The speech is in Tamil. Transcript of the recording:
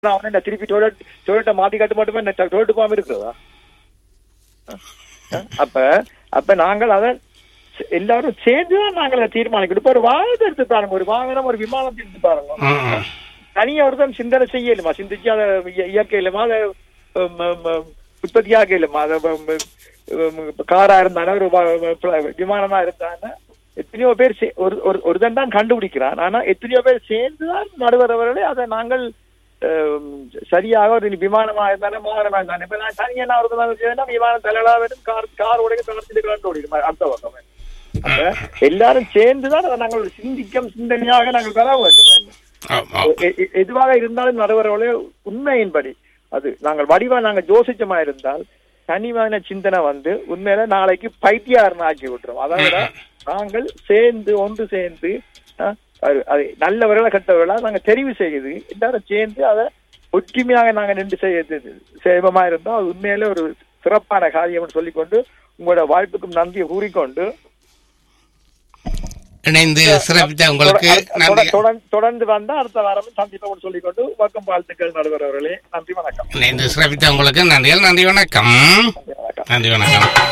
அவன் என்ன திருப்பி டொய்லெட்டை மாத்தி கட்ட மட்டுமே டொய்லெட் போகாம இருக்கிறதா? அப்ப நாங்கள் அதை எல்லாரும் சேர்ந்துதான் நாங்கள் தீர்மானிக்கணும். இப்ப ஒரு வாகனத்தை எடுத்து பாருங்க, ஒரு வாகனம் ஒரு விமானத்தை எடுத்து பாருங்க. தனியா ஒருத்தன் சிந்தனை செய்யலுமா, சிந்திச்சு அதை இயற்கையிலுமா, அதை உற்பத்தியாக இல்லமா, அதை காரா இருந்தாலும் ஒரு விமானமா இருந்தாலும் எத்தனையோ பேர் ஒருதன் தான் கண்டுபிடிக்கிறான். ஆனா எத்தனையோ பேர் சேர்ந்துதான் நடுவரவர்களே அதை நாங்கள் சரியாக ஒரு விமானமா இருந்தாலும் வாகனமா இருந்தாலும் இப்ப நான் தனியா ஒரு விமானம் தலைவலா வரும், கார் உடைய காலத்தில் ஓடிடும் அடுத்த பக்கம். அப்ப எல்லாரும் சேர்ந்துதான் அதை நாங்கள் சிந்தனையாக நாங்கள் பெற வேண்டும். எதுவாக இருந்தாலும் நடுவரவர்களே உண்மையின்படி அது நாங்கள் வடிவா நாங்கள் யோசிச்சமா இருந்தால் தனிமான சிந்தனை உண்மையில நாளைக்கு பைத்தியாரன் ஆக்கி விட்டுரும். அதாவது நாங்கள் ஒன்று சேர்ந்து அது நல்லவர்களா கெட்டவர்களா நாங்க தெரிவு செய்யுது எல்லாரும் சேர்ந்து அதை ஒற்றுமையாக நாங்க நின்று செய்வமா இருந்தோம். அது உண்மையில ஒரு சிறப்பான காரியம் சொல்லிக்கொண்டு உங்களோட வாய்ப்புக்கும் நன்றியை கூறிக்கொண்டு இணைந்து சிறப்பித்த உங்களுக்கு தொடர்ந்து வந்தா அடுத்த வாரம் சந்திப்போம் சொல்லிக்கொண்டு வணக்கம் வாழ்த்துக்கள் நடுவர் அவர்களே. நன்றி வணக்கம். இணைந்து சிறப்பித்த உங்களுக்கு நன்றிகள். நன்றி வணக்கம். நன்றி வணக்கம்.